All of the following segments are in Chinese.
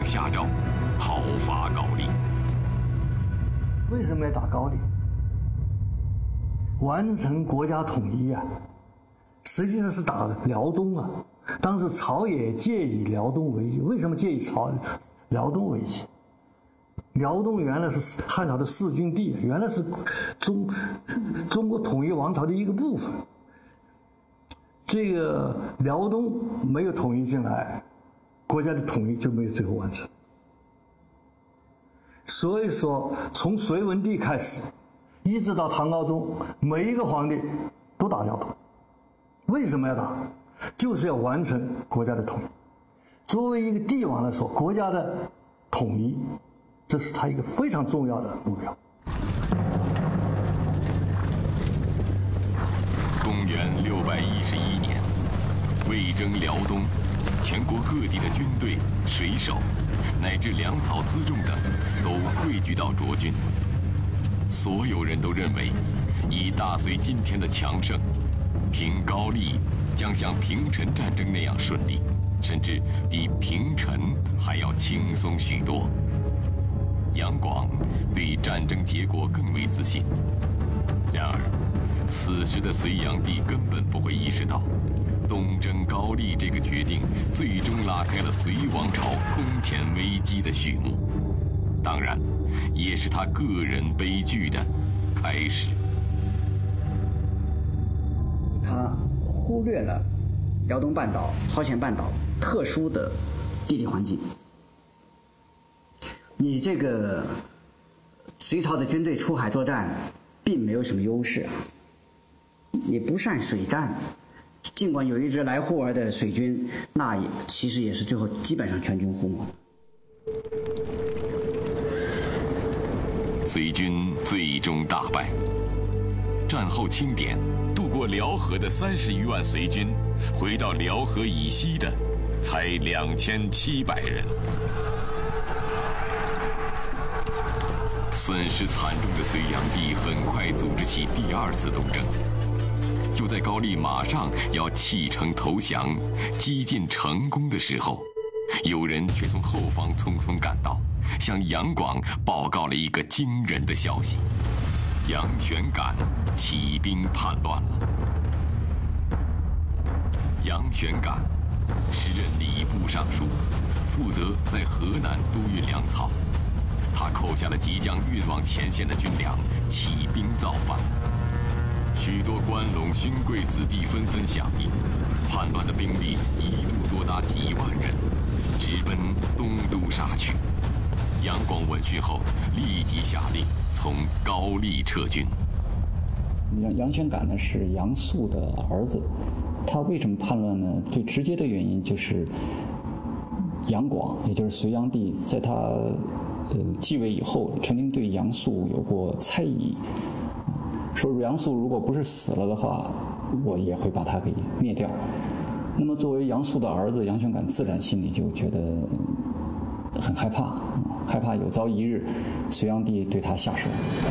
下诏，讨伐高丽。 为什么要打高丽？完成国家统一啊，实际上是打辽东啊。当时朝野借以辽东为界，为什么借以辽东为界？辽东原来是汉朝的弑君地，原来是中国统一王朝的一个部分。这个辽东没有统一进来，国家的统一就没有最后完成。所以说，从隋文帝开始，一直到唐高宗，每一个皇帝都打辽东。为什么要打？就是要完成国家的统一。作为一个帝王来说，国家的统一，这是他一个非常重要的目标。 公元611年，魏征辽东，全国各地的军队、水手，乃至粮草辎重等，都汇聚到涿郡。所有人都认为，以大隋今天的强盛，平高丽将像平陈战争那样顺利，甚至比平陈还要轻松许多。杨广对战争结果更为自信。然而，此时的隋炀帝根本不会意识到，东征高丽这个决定最终拉开了隋王朝空前危机的序幕，当然，也是他个人悲剧的开始。 他忽略了辽东半岛、朝鲜半岛特殊的地理环境。你这个隋朝的军队出海作战，并没有什么优势啊。你不善水战，尽管有一支来护儿的水军，那其实也是最后基本上全军覆没。 隋军最终大败。战后清点，渡过辽河的30余万隋军，回到辽河以西的才2700人。损失惨重的隋炀帝很快组织起第2次东征。就在高丽马上要弃城投降、激进成功的时候，有人却从后方匆匆赶到，向杨广报告了一个惊人的消息：杨玄感起兵叛乱了。杨玄感时任礼部尚书，负责在河南督运粮草。他扣下了即将运往前线的军粮，起兵造反。许多关陇勋贵子弟纷纷响应，叛乱的兵力一度多达几万人，直奔东都杀去。杨广闻讯后，立即下令从高丽撤军。 杨玄感呢是杨素的儿子，他为什么叛乱呢？最直接的原因就是杨广，也就是隋炀帝，在他继位以后，曾经对杨素有过猜疑，说杨素如果不是死了的话，我也会把他给灭掉。那么作为杨素的儿子，杨玄感自然心里就觉得很害怕，害怕有朝一日隋炀帝对他下手。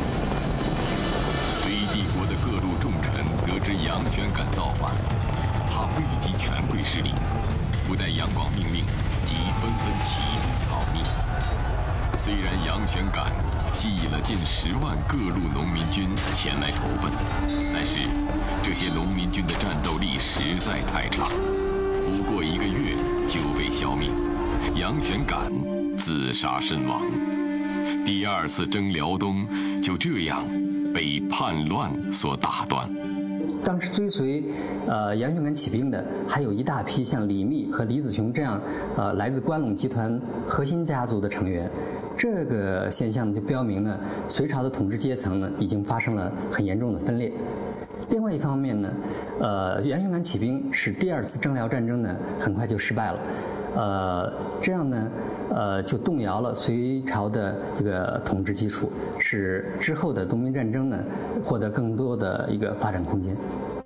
隋帝国的各路重臣得知杨玄感造反，怕危及权贵势力，不待杨广命令，即纷纷起兵讨逆。虽然杨玄感吸引了近10万各路农民军前来投奔，但是这些农民军的战斗力实在太差，不过1个月就被消灭。杨玄感自杀身亡。第2次征辽东就这样被叛乱所打断。 当时追随杨玄感起兵的还有一大批像李密和李子雄这样来自关陇集团核心家族的成员。这个现象就标明呢，隋朝的统治阶层呢已经发生了很严重的分裂。另外一方面呢，杨玄感起兵使第2次征辽战争呢很快就失败了，这样呢就动摇了隋朝的一个统治基础，使之后的东兵战争呢获得更多的一个发展空间。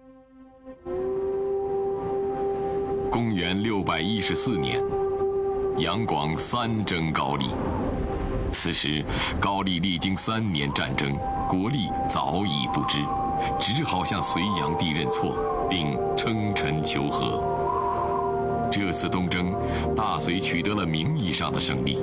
公元614年，杨广3征高丽。此时高丽历经3年战争，国力早已不支，只好向隋炀帝认错，并称臣求和。这次东征，大隋取得了名义上的胜利，